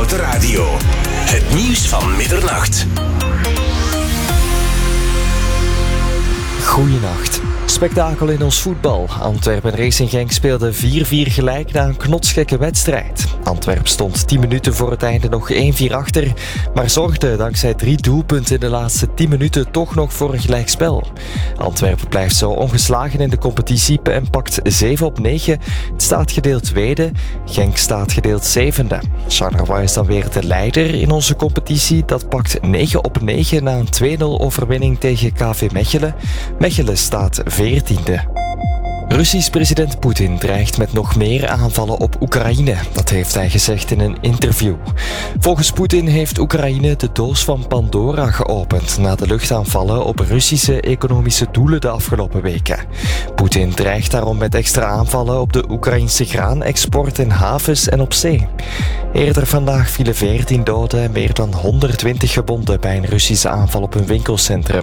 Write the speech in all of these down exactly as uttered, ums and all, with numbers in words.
op de radio. Het nieuws van middernacht. Goeienacht. Spektakel in ons voetbal. Antwerpen Racing Genk speelde vier vier gelijk na een knotsgekke wedstrijd. Antwerpen stond tien minuten voor het einde nog één vier achter, maar zorgde dankzij drie doelpunten in de laatste tien minuten toch nog voor een gelijkspel. Antwerpen blijft zo ongeslagen in de competitie en pakt zeven op negen. Het staat gedeeld tweede, Genk staat gedeeld zevende. Charleroi is dan weer de leider in onze competitie. Dat pakt negen op negen na een twee nul overwinning tegen K V Mechelen. Mechelen staat veertiende. Russisch president Poetin dreigt met nog meer aanvallen op Oekraïne. Dat heeft hij gezegd in een interview. Volgens Poetin heeft Oekraïne de doos van Pandora geopend na de luchtaanvallen op Russische economische doelen de afgelopen weken. Poetin dreigt daarom met extra aanvallen op de Oekraïnse graanexport in havens en op zee. Eerder vandaag vielen veertien doden en meer dan honderdtwintig gewonden bij een Russische aanval op een winkelcentrum.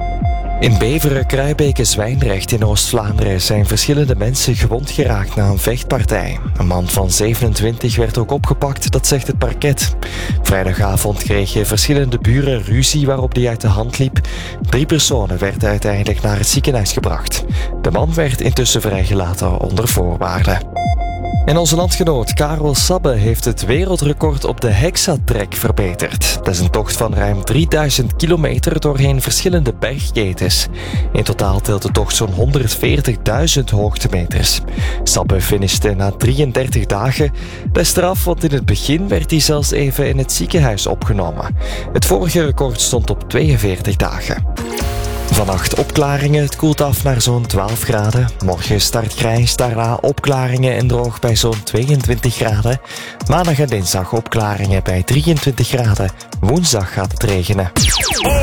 In Beveren, Kruibeke, Zwijndrecht in Oost-Vlaanderen zijn verschillende mensen gewond geraakt na een vechtpartij. Een man van zevenentwintig werd ook opgepakt, dat zegt het parket. Vrijdagavond kregen verschillende buren ruzie waarop die uit de hand liep. Drie personen werden uiteindelijk naar het ziekenhuis gebracht. De man werd intussen vrijgelaten onder voorwaarden. En onze landgenoot Karel Sabbe heeft het wereldrecord op de Hexatrek verbeterd. Dat is een tocht van ruim drieduizend kilometer doorheen verschillende bergketens. In totaal telt de tocht zo'n honderdveertigduizend hoogtemeters. Sabbe finishte na drieëndertig dagen. Dat is straf, want in het begin werd hij zelfs even in het ziekenhuis opgenomen. Het vorige record stond op tweeënveertig dagen. Vannacht opklaringen, het koelt af naar zo'n twaalf graden. Morgen start grijs, daarna opklaringen en droog bij zo'n tweeëntwintig graden. Maandag en dinsdag opklaringen bij drieëntwintig graden. Woensdag gaat het regenen.